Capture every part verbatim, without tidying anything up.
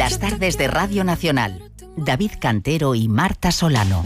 Las tardes de Radio Nacional. David Cantero y Marta Solano.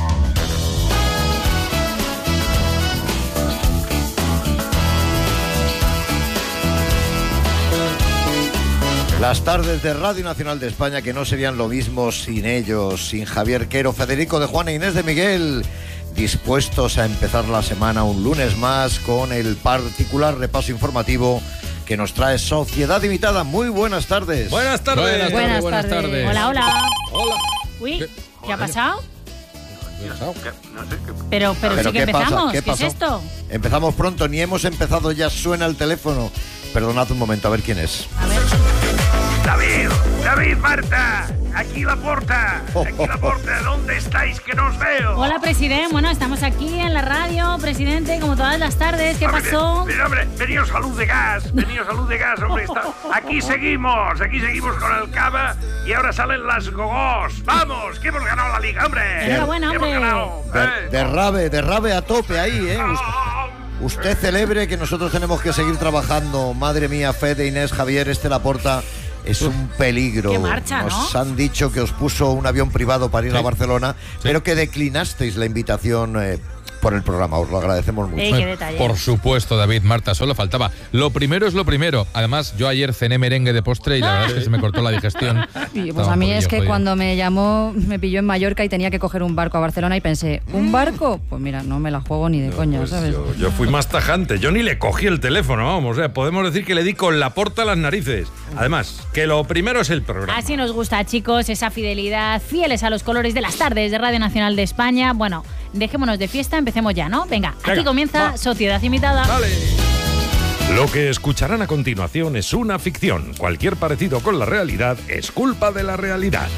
Las tardes de Radio Nacional de España, que no serían lo mismo sin ellos, sin Javier Quero, Federico de Juan e Inés de Miguel, dispuestos a empezar la semana un lunes más con el particular repaso informativo que nos trae Sociedad Limitada. Muy buenas tardes. Buenas tardes. Buenas, buenas, buenas tardes. tardes. Hola, hola. Hola. Uy, ¿Qué? ¿qué ha pasado? ¿Qué ha pasado? Pero, pero, ¿Pero sí que qué pasa? empezamos. ¿Qué ¿Qué, es pasó? esto? Empezamos pronto, ni hemos empezado, ya suena el teléfono. Perdonad un momento, a ver quién es. A ver. David, David, Marta, aquí la porta, aquí la porta, ¿dónde estáis que no os veo? Hola, presidente. Bueno, estamos aquí en la radio, presidente, como todas las tardes. ¿Qué Hombre, pasó? Pero, hombre, veníos a luz de gas, veníos a luz de gas, hombre, está... aquí seguimos, aquí seguimos con el Cava y ahora salen las gogos. ¡Vamos, que hemos ganado la liga, hombre! Enhorabuena, ¡Que hemos hombre. ganado! De, ¡Eh! derrabe, derrabe a tope ahí, ¿eh? Usted celebre que nosotros tenemos que seguir trabajando. Madre mía, Fede, Inés, Javier, este Laporta es un peligro. Qué marcha, ¿no? Nos han dicho que os puso un avión privado para ir Sí. a Barcelona, Sí. pero que declinasteis la invitación eh, por el programa. Os lo agradecemos mucho. Ey, qué detalle. Por supuesto, David, Marta, solo faltaba. Lo primero es lo primero. Además, yo ayer cené merengue de postre y la verdad es que se me cortó la digestión. Y, pues Estaba a un mí poquillo es que jodido. cuando me llamó, me pilló en Mallorca y tenía que coger un barco a Barcelona y pensé, ¿un barco? Pues mira, no me la juego ni de coña, Pues ¿sabes? yo, yo fui más tajante, yo ni le cogí el teléfono, vamos, o sea, podemos decir que le di con la porta a las narices. Además, que lo primero es el programa. Así nos gusta, chicos, esa fidelidad, fieles a los colores de las tardes de Radio Nacional de España. Bueno, dejémonos de fiesta, empecemos ya, ¿no? Venga, aquí Venga, comienza va. Sociedad Limitada. Dale. Lo que escucharán a continuación es una ficción. Cualquier parecido con la realidad es culpa de la realidad.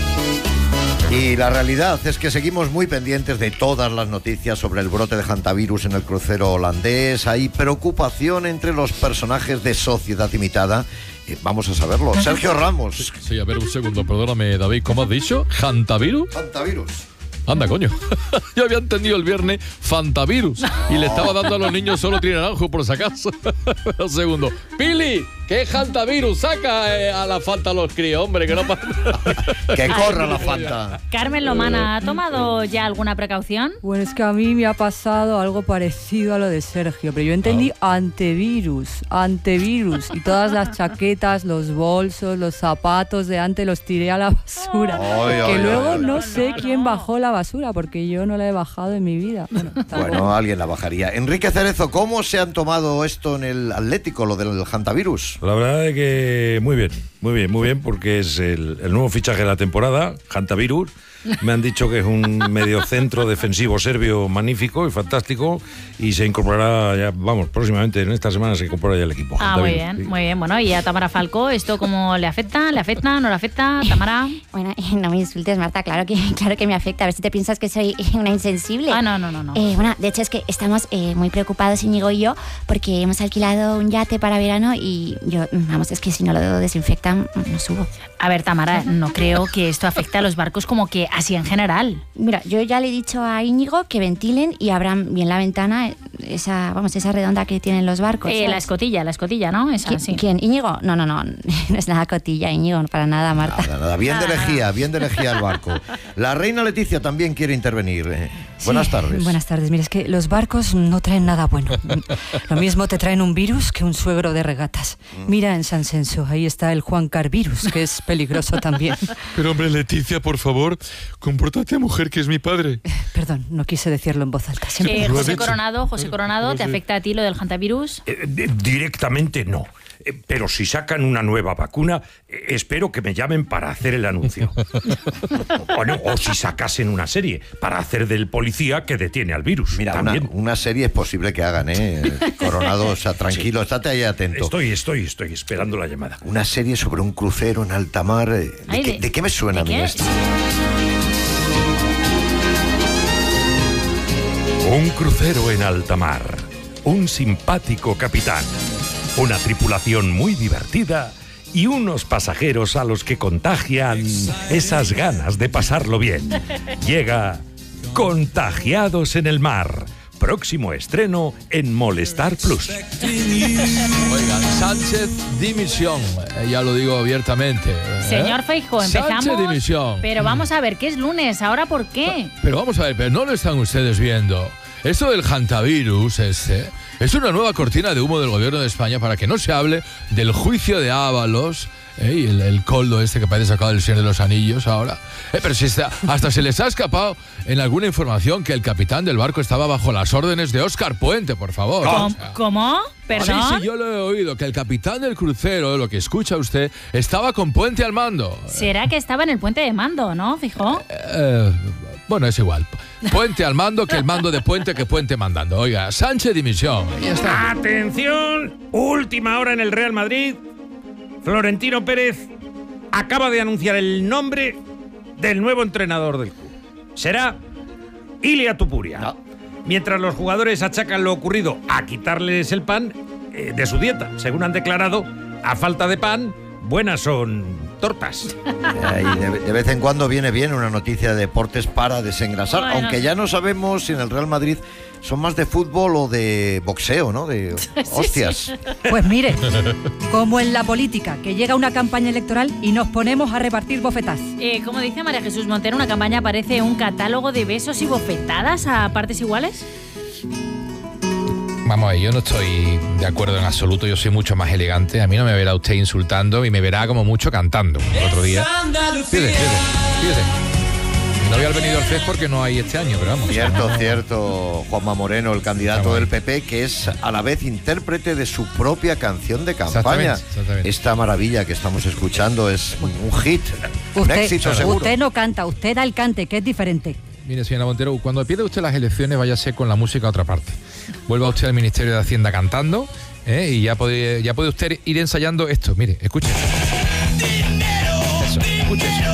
Y la realidad es que seguimos muy pendientes de todas las noticias sobre el brote de hantavirus en el crucero holandés. Hay preocupación entre los personajes de Sociedad Limitada. Eh, vamos a saberlo. Sergio Ramos. Sí, a ver, un segundo, perdóname, David, ¿cómo has dicho? ¿Hantavirus? Hantavirus. Anda, coño. Yo había entendido el viernes Fantavirus y le estaba dando a los niños solo trinaranjo por si acaso. Un segundo. Pili, ¿qué es Hantavirus? Saca eh, a la Fanta a los críos, hombre, que no pasa. Que corra la Fanta. Carmen Lomana, ¿ha tomado ya alguna precaución? Bueno, es que a mí me ha pasado algo parecido a lo de Sergio, pero yo entendí antivirus, antivirus, y todas las chaquetas, los bolsos, los zapatos de antes los tiré a la basura. Ay, que ay, luego ay, no ay, sé no, quién no. bajó la basura, porque yo no la he bajado en mi vida. Bueno, tampoco. Bueno, alguien la bajaría. Enrique Cerezo, ¿cómo se han tomado esto en el Atlético, lo del hantavirus? La verdad es que muy bien, muy bien, muy bien, porque es el, el nuevo fichaje de la temporada, Hantavirus. Me han dicho que es un mediocentro defensivo serbio magnífico y fantástico y se incorporará ya, vamos, próximamente en esta semana se incorpora ya el equipo. Ah, muy Hantavirus, bien, sí. muy bien. Bueno, y a Tamara Falcó, ¿esto cómo le afecta? ¿Le afecta? ¿No le afecta? Tamara. Bueno, no me insultes, Marta, claro que, claro que me afecta. A ver si te piensas que soy una insensible. Ah, no, no, no. no. Eh, bueno, de hecho es que estamos eh, muy preocupados, Íñigo y yo, porque hemos alquilado un yate para verano y yo, vamos, es que si no lo desinfectan, no subo. A ver, Tamara, no creo que esto afecte a los barcos como que así en general. Mira, yo ya le he dicho a Íñigo que ventilen y abran bien la ventana, esa, vamos, esa redonda que tienen los barcos. Eh, la ¿sabes? escotilla, la escotilla, ¿no? Esa, ¿Qui- sí. ¿Quién? ¿Íñigo? No, no, no, no es nada cotilla, Íñigo, para nada, Marta. Nada, nada. Bien de lejía, bien de lejía el barco. La reina Leticia también quiere intervenir. Eh, buenas Sí, tardes. Buenas tardes. Mira, es que los barcos no traen nada bueno. Lo mismo te traen un virus que un suegro de regatas. Mira en San Censo, ahí está el Juan Carvirus, que es peligroso también. Pero hombre, Leticia, por favor, compórtate, mujer, que es mi padre. Perdón, no quise decirlo en voz alta. Siempre Eh, Lo has José dicho. Coronado, José Coronado, Lo ¿te sé. afecta a ti lo del hantavirus? Eh, de- directamente no. Eh, Pero si sacan una nueva vacuna, eh, espero que me llamen para hacer el anuncio. o, no, o si sacasen una serie para hacer del policía que detiene al virus. Mira, una, también. una serie es posible que hagan, ¿eh? Coronado, o sea, tranquilo, estate ahí atento. Estoy, estoy, estoy esperando la llamada. Una serie sobre un crucero en alta mar. eh, ¿De, Ay, qué, de- de qué me suena ¿de a mí qué? esto? Un crucero en alta mar, un simpático capitán, una tripulación muy divertida y unos pasajeros a los que contagian esas ganas de pasarlo bien. Llega Contagiados en el Mar, próximo estreno en Molestar Plus. Oigan, Sánchez dimisión, eh, ya lo digo abiertamente. ¿eh? Señor Feijóo, empezamos. Sánchez dimisión. Pero vamos a ver, ¿qué es lunes? ¿Ahora por qué? Pero vamos a ver, pero no lo están ustedes viendo. Esto del hantavirus este, es una nueva cortina de humo del gobierno de España para que no se hable del juicio de Ábalos, ¿eh? y el, el coldo este que parece sacado del Señor de los Anillos ahora. Eh, pero si está, hasta se les ha escapado en alguna información que el capitán del barco estaba bajo las órdenes de Óscar Puente, por favor. ¿Cómo? O sea, ¿Cómo? ¿Perdón? Sí, sí, yo lo he oído, que el capitán del crucero, lo que escucha usted, estaba con Puente al mando. ¿Será que estaba en el puente de mando, no, Feijóo? Eh, bueno, es igual. Puente al mando, que el mando de Puente, que Puente mandando. Oiga, Sánchez dimisión. Ya está. Atención, última hora en el Real Madrid. Florentino Pérez acaba de anunciar el nombre del nuevo entrenador del club. Será Ilia Tupuria. No. Mientras los jugadores achacan lo ocurrido a quitarles el pan eh, de su dieta. Según han declarado, a falta de pan, buenas son tortas. Eh, y de, de vez en cuando viene bien una noticia de deportes para desengrasar, Bueno. aunque ya no sabemos si en el Real Madrid son más de fútbol o de boxeo, ¿no? De hostias. Pues mire, como en la política, que llega una campaña electoral y nos ponemos a repartir bofetas. Eh, como dice María Jesús Montero, una campaña parece un catálogo de besos y bofetadas a partes iguales. Vamos a ver, yo no estoy de acuerdo en absoluto, yo soy mucho más elegante. A mí no me verá usted insultando y me verá como mucho cantando. El otro día. Fíjese, fíjese, fíjese. No había venido al Fest porque no hay este año, pero vamos. Cierto, cierto, Juanma Moreno, el candidato del P P, que es a la vez intérprete de su propia canción de campaña. Exactamente, exactamente. Esta maravilla que estamos escuchando es un hit, un Usted, éxito seguro. usted no canta, usted da el cante, que es diferente. Mire, señora Montero, cuando pierde usted las elecciones, váyase con la música a otra parte. Vuelva usted al Ministerio de Hacienda cantando, ¿eh? y ya puede, ya puede usted ir ensayando esto. Mire, escuche. Eso, escuche eso.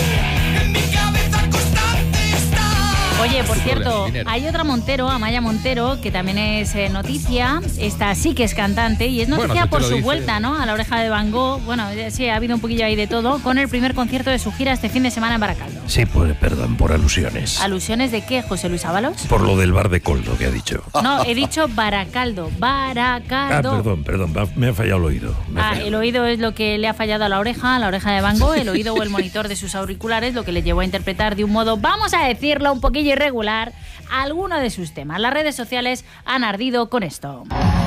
Oye, por cierto, Dinero. hay otra Montero, Amaya Montero, que también es eh, noticia. Esta sí que es cantante y es noticia Bueno, si por usted su lo dice. vuelta, ¿no? A la oreja de Van Gogh. Bueno, eh, sí, ha habido un poquillo ahí de todo. Con el primer concierto de su gira este fin de semana en Baracaldo. Sí, pues perdón por alusiones. ¿Alusiones de qué, José Luis Ábalos? Por lo del bar de Coldo que ha dicho. No, he dicho Baracaldo. Ah, Baracaldo. perdón, perdón, va- me ha fallado el oído. Me ha Ah, fallado. el oído es lo que le ha fallado a la oreja, a la oreja de Van Gogh, el oído o el monitor de sus auriculares, lo que le llevó a interpretar de un modo, vamos a decirlo, un poquillo irregular, alguno de sus temas. Las redes sociales han ardido con esto.